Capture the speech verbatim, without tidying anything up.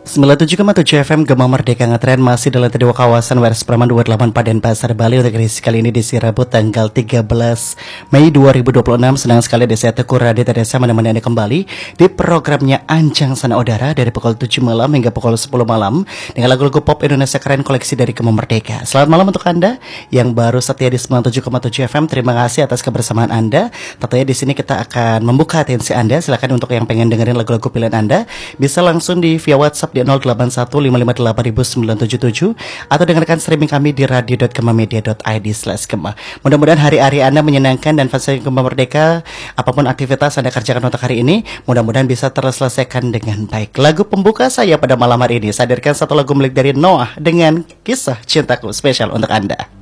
sembilan puluh tujuh koma tujuh F M Gema Merdeka ngetren masih dalam dua kawasan Waras Praman dua puluh delapan Paden Pasar Bali. Untuk edisi kali ini di Rabu tanggal tiga belas Mei dua ribu dua puluh enam. Senang sekali Desa Teguh Radita Desa menemani Anda kembali di programnya Anjang Sana Udara dari pukul tujuh malam hingga pukul sepuluh malam dengan lagu-lagu pop Indonesia keren koleksi dari Gema Merdeka. Selamat malam untuk Anda yang baru setia di sembilan puluh tujuh koma tujuh F M. Terima kasih atas kebersamaan Anda. Tentunya di sini kita akan membuka atensi Anda. Silakan untuk yang pengen dengerin lagu-lagu pilihan Anda bisa langsung di via WhatsApp di nol delapan satu lima lima delapan sembilan tujuh tujuh atau dengarkan streaming kami di radio dot gemamedia dot i d slash gema. Mudah-mudahan hari-hari Anda menyenangkan dan fasilitas Gema Merdeka, apapun aktivitas Anda kerjakan untuk hari ini, mudah-mudahan bisa terselesaikan dengan baik. Lagu pembuka saya pada malam hari ini, saya hadirkan satu lagu milik dari Noah dengan Kisah Cintaku, spesial untuk Anda.